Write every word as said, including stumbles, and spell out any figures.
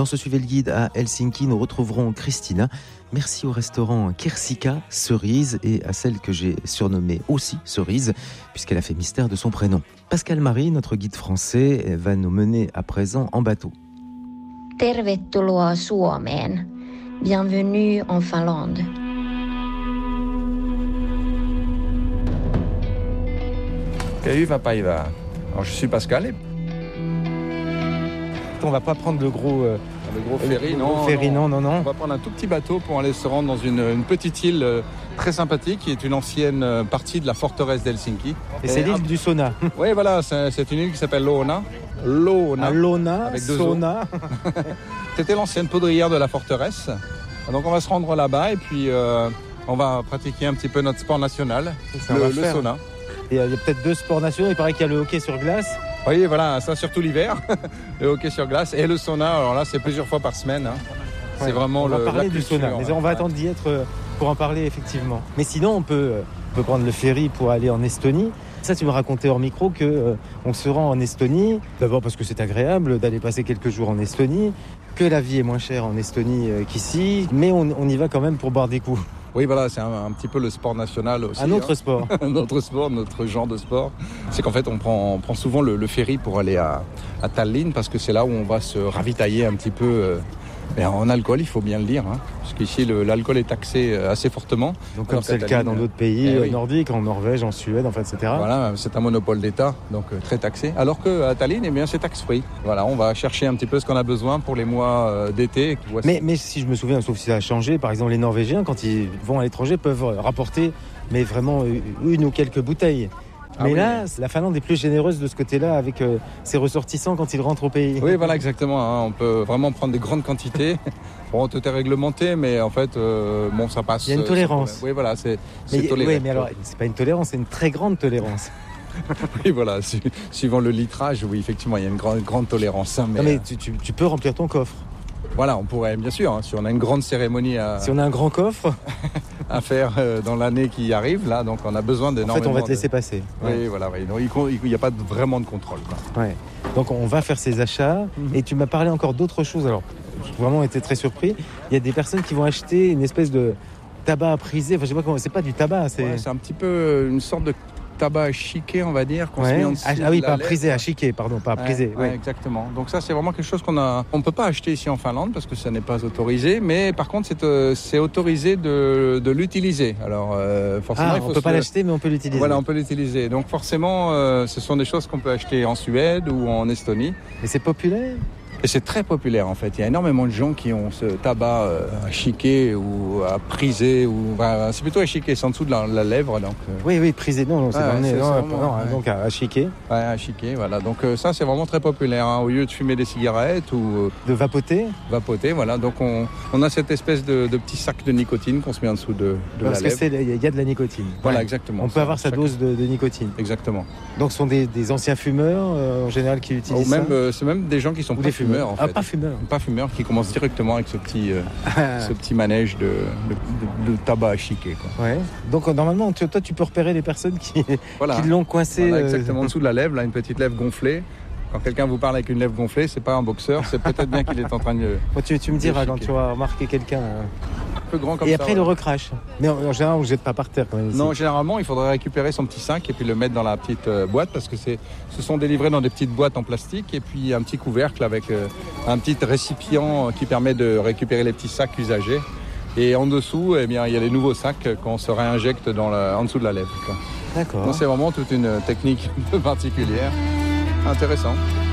Dans ce Suivez le Guide à Helsinki, nous retrouverons Christina. Merci au restaurant Kersika, Cerise, et à celle que j'ai surnommée aussi Cerise, puisqu'elle a fait mystère de son prénom. Pascal Marie, notre guide français, va nous mener à présent en bateau. Tervetuloa Suomeen. Bienvenue en Finlande. Hyvää päivää. Alors, je suis Pascal. Et... On va pas prendre le gros, euh, le gros ferry, le non, gros ferry non, non, non. On va prendre un tout petit bateau pour aller se rendre dans une, une petite île euh, très sympathique qui est une ancienne euh, partie de la forteresse d'Helsinki. Et, et c'est l'île un... du sauna. Oui, voilà, c'est, c'est une île qui s'appelle Loona. Loona. Ah, Loona, avec deux sauna. C'était l'ancienne poudrière de la forteresse. Donc on va se rendre là-bas et puis euh, on va pratiquer un petit peu notre sport national, ça, le, le sauna. Et il y a peut-être deux sports nationaux. Il paraît qu'il y a le hockey sur glace. Oui, voilà, ça surtout l'hiver, le hockey sur glace et le sauna. Alors là, c'est plusieurs fois par semaine. Hein. C'est ouais, vraiment on le. On va parler du culture, sauna, mais on va ouais. attendre d'y être pour en parler effectivement. Mais sinon, on peut, on peut prendre le ferry pour aller en Estonie. Ça, tu me racontais hors micro que euh, on se rend en Estonie. D'abord parce que c'est agréable d'aller passer quelques jours en Estonie, que la vie est moins chère en Estonie euh, qu'ici, mais on, on y va quand même pour boire des coups. Oui, voilà, c'est un, un petit peu le sport national aussi. Un autre hein. sport. un autre sport, notre genre de sport. C'est qu'en fait, on prend, on prend souvent le, le ferry pour aller à, à Tallinn parce que c'est là où on va se ravitailler un petit peu euh, mais en alcool, il faut bien le dire. Hein, parce qu'ici, le, l'alcool est taxé assez fortement. Donc, comme c'est le cas dans d'autres pays eh oui. nordiques, en Norvège, en Suède, enfin, et cetera. Voilà, c'est un monopole d'État, donc euh, très taxé. Alors qu'à Tallinn, eh bien, c'est tax-free. Voilà, on va chercher un petit peu ce qu'on a besoin pour les mois euh, d'été. Mais, mais si je me souviens, sauf si ça a changé, par exemple, les Norvégiens, quand ils vont à l'étranger, peuvent rapporter mais vraiment une ou quelques bouteilles. Ah mais oui. Là, la Finlande est plus généreuse de ce côté-là avec euh, ses ressortissants quand ils rentrent au pays. Oui, voilà, exactement. Hein. On peut vraiment prendre des grandes quantités. Bon, tout est réglementé, mais en fait, euh, bon, ça passe. Il y a une tolérance. Oui, voilà, c'est, c'est mais, toléré. Oui, mais alors, c'est pas une tolérance, c'est une très grande tolérance. Oui, voilà, su- suivant le litrage, oui, effectivement, il y a une grande, grande tolérance. Hein, mais non, mais euh... tu, tu, tu peux remplir ton coffre. Voilà, on pourrait, bien sûr, hein, si on a une grande cérémonie à... Si on a un grand coffre à faire euh, dans l'année qui arrive, là, donc on a besoin d'énormément... En fait, on va te laisser de... passer. Oui, ouais. voilà, oui. Donc, il n'y a pas de, vraiment de contrôle. Quoi. Ouais. Donc on va faire ses achats, mm-hmm. et tu m'as parlé encore d'autres choses. Alors, j'ai vraiment été très surpris. Il y a des personnes qui vont acheter une espèce de tabac à priser. Enfin, je sais pas comment... C'est pas du tabac, c'est... Ouais, c'est un petit peu une sorte de tabac à chiquer, on va dire, qu'on ouais. se met en dessous. Ah, ah oui, de pas à lèvre. priser, à chiquer, pardon, pas à ouais, priser. Ouais, ouais. Exactement. Donc ça, c'est vraiment quelque chose qu'on a. On peut pas acheter ici en Finlande parce que ça n'est pas autorisé, mais par contre, c'est, euh, c'est autorisé de, de l'utiliser. Alors euh, forcément, ah, il faut. On peut pas le... l'acheter, mais on peut l'utiliser. Voilà, on peut l'utiliser. Donc forcément, euh, ce sont des choses qu'on peut acheter en Suède ou en Estonie. Mais c'est populaire. Et c'est très populaire en fait. Il y a énormément de gens qui ont ce tabac euh, à chiquer ou à priser. Ou, bah, c'est plutôt à chiquer, c'est en dessous de la, la lèvre. Donc, euh... Oui, oui, priser, non, non c'est ah, dans le nez. C'est, non, c'est non, vraiment, non ouais. Donc à, à chiquer. Ouais, à chiquer, voilà. Donc euh, ça, c'est vraiment très populaire. Hein. Au lieu de fumer des cigarettes ou... Euh, de vapoter Vapoter, voilà. Donc on, on a cette espèce de, de petit sac de nicotine qu'on se met en dessous de, de Parce la que lèvre. il y a de la nicotine. Voilà, ouais. exactement. On peut ça, avoir sa chaque... dose de, de nicotine. Exactement. Donc ce sont des, des anciens fumeurs, euh, en général, qui utilisent Ou même, ça euh, c'est même des gens qui sont Ou pas des fumeurs, en ah, fait. pas fumeurs. Pas fumeurs, qui commencent directement avec ce petit, euh, ce petit manège de, de, de, de tabac à chiquer, quoi. Ouais. Donc normalement, tu, toi, tu peux repérer les personnes qui, voilà. qui l'ont coincé. Voilà, euh... exactement en dessous de la lèvre, là, une petite lèvre gonflée. Quand quelqu'un vous parle avec une lèvre gonflée, c'est pas un boxeur, c'est peut-être bien qu'il est en train de... Moi, tu, tu me diras quand tu vas remarquer quelqu'un... Hein. Un peu grand comme et ça. après, ouais. Il le recrache. Mais en, en général, on ne jette pas par terre quand même. Ici. Non, généralement, il faudrait récupérer son petit sac et puis le mettre dans la petite euh, boîte parce que c'est, ce sont délivrés dans des petites boîtes en plastique et puis un petit couvercle avec euh, un petit récipient qui permet de récupérer les petits sacs usagés. Et en dessous, eh bien, il y a les nouveaux sacs qu'on se réinjecte dans la, en dessous de la lèvre. Quoi. D'accord. Donc c'est vraiment toute une technique un peu particulière. Intéressant.